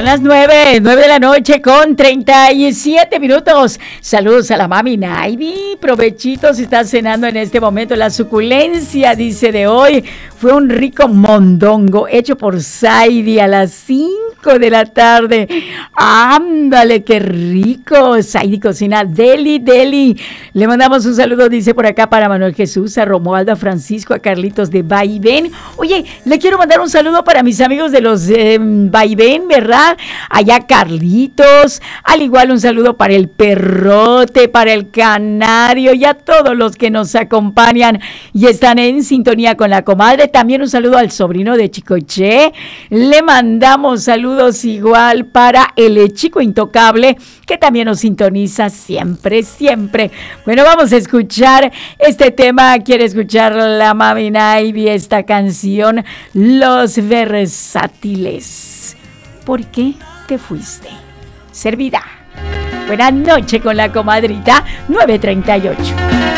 Son las 9 de la noche con 37 minutos. Saludos a la mami Naivi. Provechito si está cenando en este momento. La suculencia, dice, de hoy fue un rico mondongo hecho por Saidi a las 5 de la tarde. Ándale, qué rico. Saidi cocina deli. Le mandamos un saludo, dice por acá, para Manuel Jesús, a Romualdo, a Francisco, a Carlitos de Vaivén. Oye, le quiero mandar un saludo para mis amigos de los Vaivén, ¿verdad? Allá Carlitos, al igual un saludo para el Perrote, para el Canario y a todos los que nos acompañan y están en sintonía con la comadre. También un saludo al sobrino de Chicoche. Le mandamos saludos igual para el Chico Intocable, que también nos sintoniza siempre. Bueno, vamos a escuchar este tema. Quiere escuchar la mami Naivi, esta canción, Los Versátiles. ¿Por qué te fuiste? Servida. Buenas noches con la comadrita 938.